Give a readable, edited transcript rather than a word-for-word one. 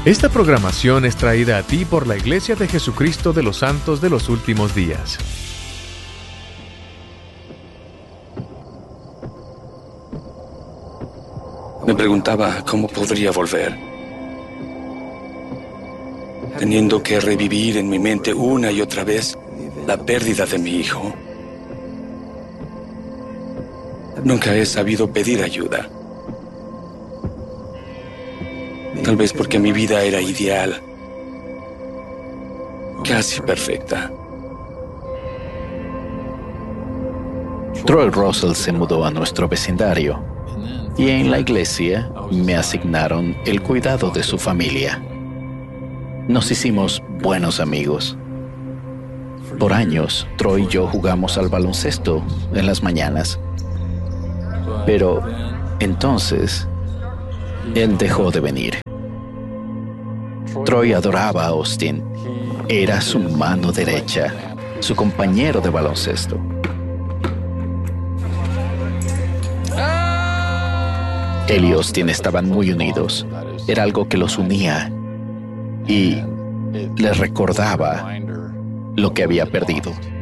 Esta programación es traída a ti por la Iglesia de Jesucristo de los Santos de los Últimos Días. Me preguntaba cómo podría volver, teniendo que revivir en mi mente una y otra vez la pérdida de mi hijo. Nunca he sabido pedir ayuda. Tal vez porque mi vida era ideal, casi perfecta. Troy Russell se mudó a nuestro vecindario y en la iglesia me asignaron el cuidado de su familia. Nos hicimos buenos amigos. Por años, Troy y yo jugamos al baloncesto en las mañanas. Pero entonces, él dejó de venir. Troy adoraba a Austin. Era su mano derecha, su compañero de baloncesto. Él y Austin estaban muy unidos. Era algo que los unía y les recordaba lo que había perdido.